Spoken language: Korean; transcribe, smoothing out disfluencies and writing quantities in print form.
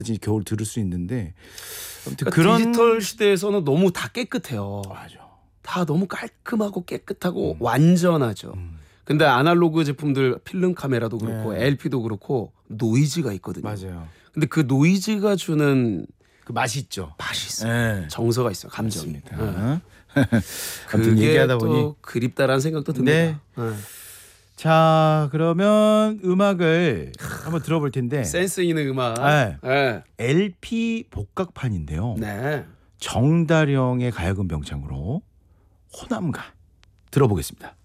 겨울 들을 수 있는데 아무튼 그러니까 그런 디지털 시대에서는 너무 다 깨끗해요. 맞아. 다 너무 깔끔하고 깨끗하고 완전하죠. 근데 아날로그 제품들 필름 카메라도 그렇고 네. LP도 그렇고 노이즈가 있거든요. 맞아요. 근데 그 노이즈가 주는 그 맛이 있죠. 맛이 있어요. 네. 정서가 있어요. 감정이. 맞습니다. 네. 아무튼 그게 얘기하다 또 보니 그립다라는 생각도 듭니다. 네. 네. 자 그러면 음악을 한번 들어볼 텐데 센스 있는 음악. 네. 네. LP 복각판인데요. 네. 정다령의 가야금 병창으로 호남가 들어보겠습니다.